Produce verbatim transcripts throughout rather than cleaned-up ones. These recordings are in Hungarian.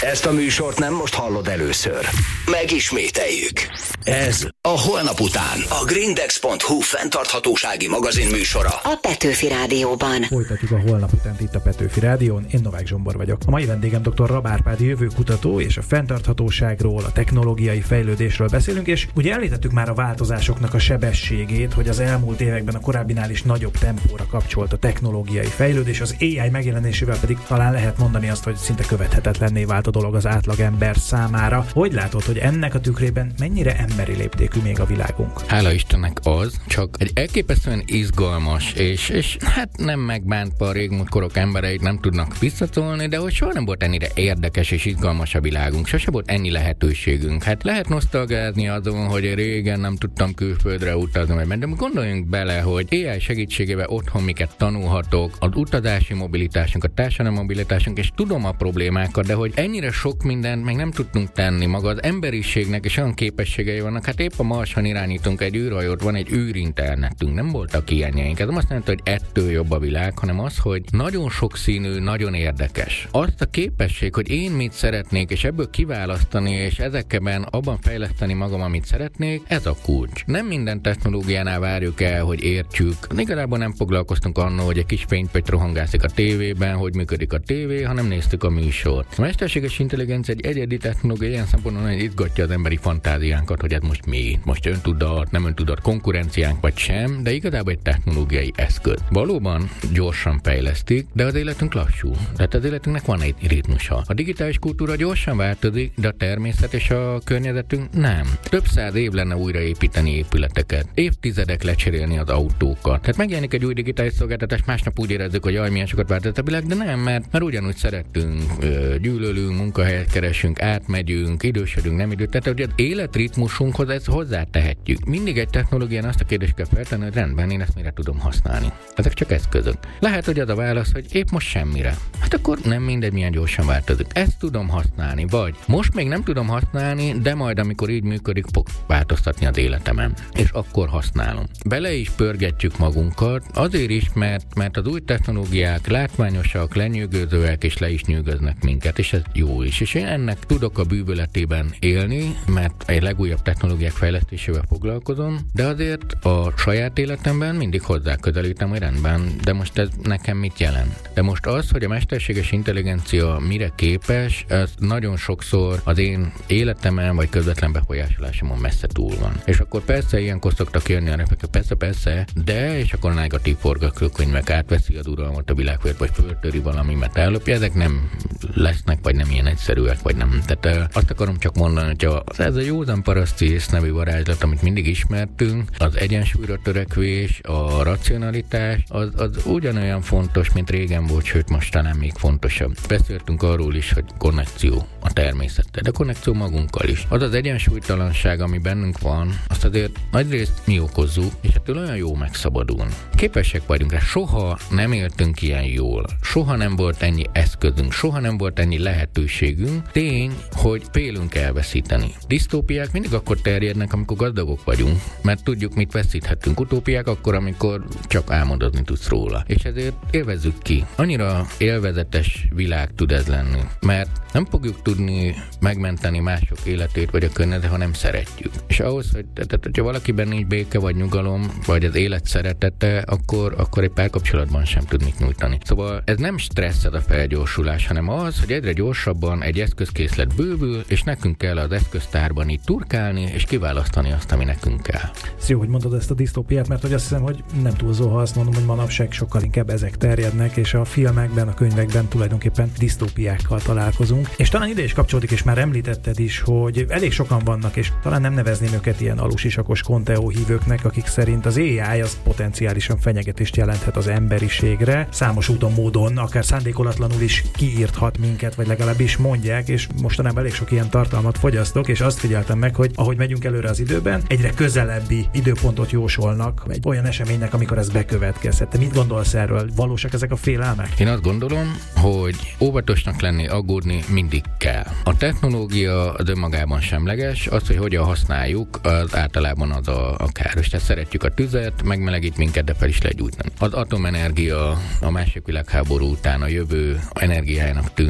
Ezt a műsort nem most hallod először. Megismételjük. Ez a Holnap után. A grindex pont hu fenntarthatósági magazin műsora. A Petőfi Rádióban. Folytatjuk a Holnap után itt a Petőfi Rádión. Én Novák Zsombor vagyok. A mai vendégem dr. Rab Árpád jövőkutató, és a fenntarthatóságról, a technológiai fejlődésről beszélünk, és ugye említettük már a változásoknak a sebességét, hogy az elmúlt években a korábbinál is nagyobb tempóra kapcsolt a technológiai fejlődés, az á i megjelenésével pedig talán lehet mondani azt, hogy szinte követhetetlenné vált a dolog az átlagember számára. Hogy látod, hogy ennek a tükrében mennyire emberi léptékű még a világunk? Hála Istennek az, csak egy elképesztően izgalmas, és, és hát nem megbántva a régmúlt korok embereit nem tudnak visszatolni, de hogy soha nem volt ennyire érdekes és izgalmas a világunk, sose volt ennyi lehetőségünk. Hát lehet nosztalgázni azon, hogy régen nem tudtam külföldre utazni, de gondoljunk bele, hogy á i segítségével otthon miket tanulhatok, az utazási mobilitásunk, a társadalmi mobilitásunk, és tudom a problémákat, de hogy ennyire sok mindent meg nem tudtunk tenni. Maga az emberiségnek és olyan képességei vannak, hát épp a Marson irányítunk egy űrhajót, van egy űrinternetünk, nem voltak ilyenjeink. Ez nem azt jelenti, hogy ettől jobb a világ, hanem az, hogy nagyon sokszínű, nagyon érdekes. Azt a képesség, hogy én mit szeretnék, és ebből kiválasztani, és ezekben abban fejleszteni magam, amit szeretnék, ez a kulcs. Nem minden technológiánál várjuk el, hogy értsük. Igazából nem foglalkoztunk annól, hogy egy kis fénypötty rohangászik a tévében, hogy működik a tévé, hanem néztük a műsort. A mesterséges intelligencia egy egyedi technológia, ilyen szempontból nagyon izgatja az emberi fantáziánkat, hogy ez most mi, most öntudat, nem öntudat, konkurenciánk vagy sem, de igazából egy technológiai eszköz. Valóban gyorsan fejlesztik, de az életünk lassú. Tehát az életünknek van egy ritmusa. A digitális kultúra gyorsan változik, de a természet és a környezetünk nem. Több száz év lenne újraépíteni épületeket, évtizedek lecserélni az autókat. Tehát megjelenik egy új digitális szolgáltatás, másnap úgy érezzük, hogy jaj, milyen sokat változott a világ, de nem, mert, mert ugyanúgy szeretünk, gyűlölünk, munkahelyet keresünk, átmegyünk, idősödünk, nem időt. Tehát hogy az életritmusunkhoz ezt hozzátehetjük. Mindig egy technológián azt a kérdést kell feltenni, hogy rendben, én ezt mire tudom használni. Ezek csak eszközök. Lehet, hogy az a válasz, hogy épp most semmire. Hát akkor nem mindegy, milyen gyorsan változik. Ezt tudom használni, vagy most még nem tudom használni, de majd amikor így működik, fog változtatni az életemen. És akkor használom. Bele is pörgetjük magunkat, azért is, mert, mert az új technológiák látványosak, lenyűgözőek, és le is nyűgöznek minket, és ez jó is. És én ennek tudok a bűvöletében élni, mert egy legújabb technológiák fejlesztésével foglalkozom, de azért a saját életemben mindig hozzáközelítem, hogy rendben, de most ez nekem mit jelent? De most az, hogy a mesterséges intelligencia mire képes, ez nagyon sokszor az én életemen vagy közvetlen befolyásolásomon messze túl van. És akkor persze ilyenkor szoktak jönni a reflektor, persze, persze, de és akkor a negatív forgatókönyvek átveszi az uralmat a világföld, vagy föltöri valami, mert ellopja, ezek nem lesznek, vagy nem ilyen egyszerűek, vagy nem. Tehát azt akarom csak mondani, hogy ez a józan paraszti ész nevű varázslat, amit mindig ismertünk, az egyensúlyra törekvés, a racionalitás, az, az ugyanolyan fontos, mint régen volt, sőt most talán még fontosabb. Beszéltünk arról is, hogy konnekció a természettel, de konnekció magunkkal is. Az az egyensúlytalanság, ami bennünk van, azt azért nagyrészt mi okozzuk, és ettől olyan jó megszabadulni. Képesek vagyunk rá, soha nem éltünk ilyen jól, soha nem volt ennyi eszközünk, soha nem volt ennyi lehetőségünk. Tény, hogy félünk elveszíteni. Disztópiák mindig akkor terjednek, amikor gazdagok vagyunk, mert tudjuk, mit veszíthetünk. Utópiák akkor, amikor csak álmodozni tudsz róla. És ezért élvezzük ki. Annyira élvezetes világ tud ez lenni, mert nem fogjuk tudni megmenteni mások életét, vagy a környezetet, ha nem szeretjük. És ahhoz, hogy tehát, hogyha valakiben nincs béke, vagy nyugalom, vagy az élet szeretete, akkor, akkor egy párkapcsolatban sem tud mit nyújtani. Szóval ez nem stressz ez a felgyorsulás, hanem az, hogy egyre gyorsabban egy eszközkészlet bővül, és nekünk kell az eszköztárban így turkálni, és kiválasztani azt, ami nekünk kell. Ez jó, hogy mondod ezt a disztópiát, mert hogy azt hiszem, hogy nem túlzó, ha azt mondom, hogy manapság sokkal inkább ezek terjednek, és a filmekben, a könyvekben tulajdonképpen disztópiákkal találkozunk. És talán ide is kapcsolódik, és már említetted is, hogy elég sokan vannak, és talán nem nevezném őket ilyen alusisakos Conteo hívőknek, akik szerint az á i az potenciálisan fenyegetést jelenthet az emberiségre. Számos úton, módon, akár szándékolatlanul is kiírthat minket, vagy legalábbis mondják, és mostanában elég sok ilyen tartalmat fogyasztok, és azt figyeltem meg, hogy ahogy megyünk előre az időben, egyre közelebbi időpontot jósolnak egy olyan eseménynek, amikor ez bekövetkezhet. Te mit gondolsz erről? Valósak ezek a félelmek? Én azt gondolom, hogy óvatosnak lenni, aggódni mindig kell. A technológia az önmagában semleges, az, hogy hogyan használjuk, az általában az a, a káros. Tehát szeretjük a tüzet, megmelegít minket, de fel is lehet gyújtani. Az atomenergia a második világháború után a jövő energiájának tűnt,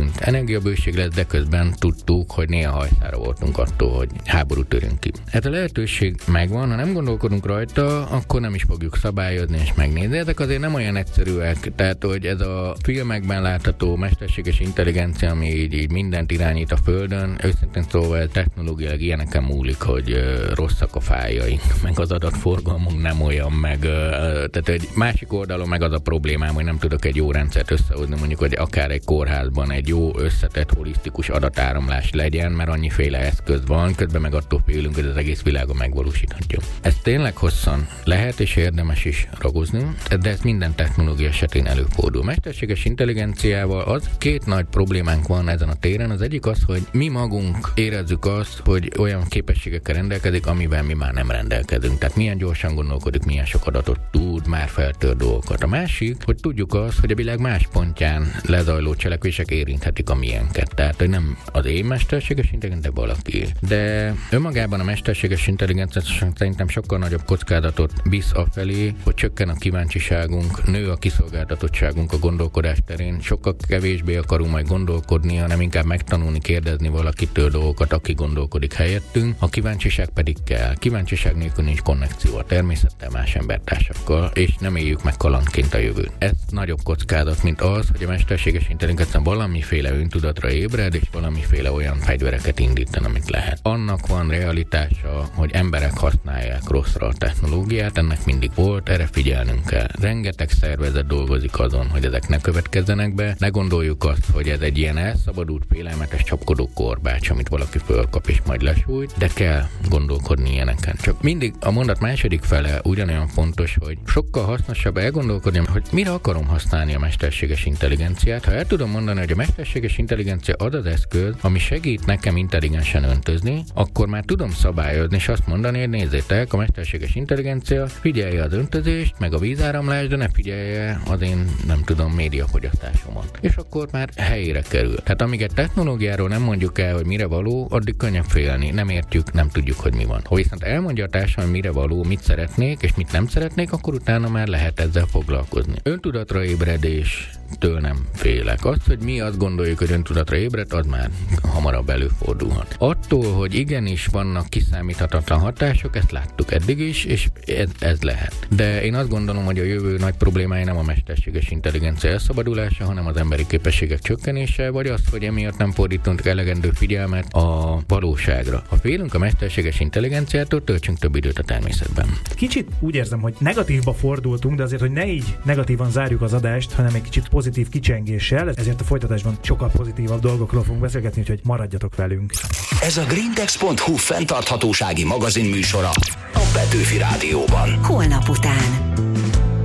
tűnt energiabőség lesz, de közben tudtuk, hogy néha hajszára voltunk attól, hogy háború törünk ki. Ez a lehetőség megvan, ha nem gondolkodunk rajta, akkor nem is fogjuk szabályozni és megnézni. Ezek azért nem olyan egyszerűek, tehát hogy ez a filmekben látható mesterséges intelligencia, ami így, így mindent irányít a Földön, őszintén szóval technológiailag ilyeneken múlik, hogy uh, rosszak a fájaink, meg az adatforgalmunk nem olyan, meg uh, tehát egy másik oldalon meg az a problémám, hogy nem tudok egy jó rendszert összehozni, mondjuk, hogy akár egy kórházban egy jó összetett, holisztikus adatáramlás legyen, mert annyiféle eszköz van, közben meg attól félünk, hogy az egész világon megvalósíthatja. Ez tényleg hosszan lehet és érdemes is ragozni, de ez minden technológia esetén előfordul. Mesterséges intelligenciával az két nagy problémánk van ezen a téren. Az egyik az, hogy mi magunk érezzük azt, hogy olyan képességekkel rendelkezik, amivel mi már nem rendelkezünk. Tehát milyen gyorsan gondolkodik, milyen sok adatot tud, már feltör dolgokat. A másik, hogy tudjuk azt, hogy a világ más pontján lezajló cselekvések érinthetik a miénket. Tehát, hogy nem az én mesterséges intelligencia, de valaki. De önmagában a mesterséges intelligencia szerintem sokkal nagyobb kockázatot visz afelé, hogy csökken a kíváncsiságunk, nő a kiszolgáltatottságunk a gondolkodás terén, sokkal kevésbé akarunk majd gondolkodni, hanem inkább megtanulni, kérdezni valakitől dolgokat, aki gondolkodik helyettünk. A kíváncsiság pedig kell. Kíváncsiság nélkül nincs konnekció a természettel, más embertársakkal, és nem éljük meg kalandként a jövőt. Ez nagyobb kockázat, mint az, hogy a mesterséges intelligencia valamiféle öntudatra ébred, és valamiféle olyan fegyvereket indítan, amit lehet. Annak van realitása, hogy emberek használják rosszra a technológiát, ennek mindig volt, erre figyelnünk kell. Rengeteg szervezet dolgozik azon, hogy ezek ne következzenek be. Ne gondoljuk azt, hogy ez egy ilyen elszabadult, félelmetes csapkodó korbács, amit valaki fölkap és majd lesújt, de kell gondolkodni ilyeneken. Csak mindig a mondat második fele ugyanolyan fontos, hogy sokkal hasznosabb elgondolkodni, hogy mire akarom használni a mesterséges intelligenciát. Ha el tudom mondani, hogy a mesterséges intelligencia az az eszköz, ami segít nekem intelligensen öntözni, akkor már tudom szabályozni, és azt mondani, hogy nézzétek, a mesterséges intelligencia figyelje az öntözést, meg a vízáramlást, de ne figyelje az én, nem tudom, médiafogyasztásomat. És akkor már helyére kerül. Tehát amíg egy technológiáról nem mondjuk el, hogy mire való, addig könnyebb félni. Nem értjük, nem tudjuk, hogy mi van. Ha viszont elmondja a társadalom, mire való, mit szeretnék, és mit nem szeretnék, akkor utána már lehet ezzel foglalkozni. Öntudatra ébredés től nem félek. Azt, hogy mi azt gondoljuk, hogy öntudatra ébred, az már hamarabb előfordulhat. Attól, hogy igenis vannak kiszámíthatatlan hatások, ezt láttuk eddig is, és ez, ez lehet. De én azt gondolom, hogy a jövő nagy problémája nem a mesterséges intelligencia elszabadulása, hanem az emberi képességek csökkenése, vagy az, hogy emiatt nem fordítunk elegendő figyelmet a valóságra. Ha félünk a mesterséges intelligenciától, töltsünk több időt a természetben. Kicsit úgy érzem, hogy negatívba fordultunk, de azért, hogy ne így negatívan zárjuk az adást, hanem egy kicsit pozitív kicsengéssel, ezért a folytatásban sokkal pozitívabb dolgokról fogunk beszélgetni, úgyhogy maradjatok velünk. Ez a grindex pont hu fenntarthatósági magazin műsora a Petőfi Rádióban. Holnap után.